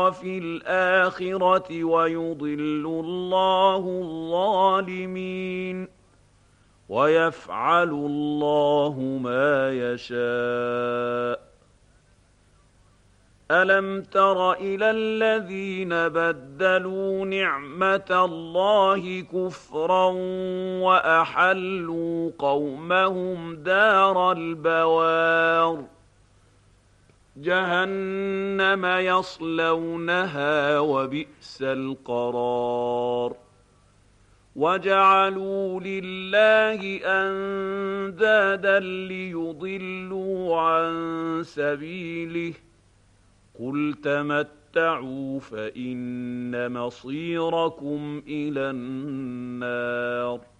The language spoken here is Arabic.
الخير في الآخرة ويضل الله الظالمين ويفعل الله ما يشاء. ألم تر إلى الذين بدلوا نعمة الله كفرا وأحلوا قومهم دار البوار جهنم يصلونها وبئس القرار. وجعلوا لله أندادا ليضلوا عن سبيله قل تمتعوا فإن مصيركم إلى النار.